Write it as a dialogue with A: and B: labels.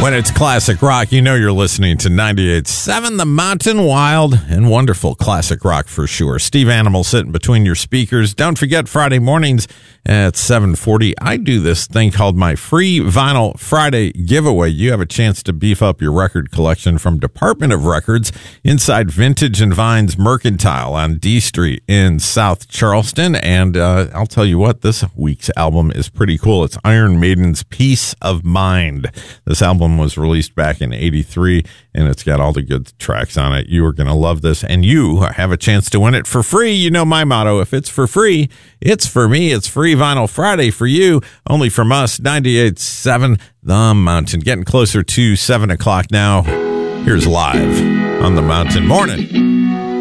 A: When it's classic rock, you know you're listening to 98.7 The Mountain. Wild and wonderful classic rock for sure. Steve Animal sitting between your speakers. Don't forget Friday mornings at 7:40. I do this thing called my Free Vinyl Friday giveaway. You have a chance to beef up your record collection from Department of Records inside Vintage and Vines Mercantile on D Street in South Charleston. And I'll tell you what, this week's album is pretty cool. It's Iron Maiden's Peace of Mind. This album was released back in 83, and it's got all the good tracks on it. You are going to love this, and you have a chance to win it for free. You know my motto, if it's for free, it's for me. It's Free Vinyl Friday for you, only from us, 98.7 The Mountain. Getting closer to 7 o'clock now. Here's Live on the Mountain. Morning.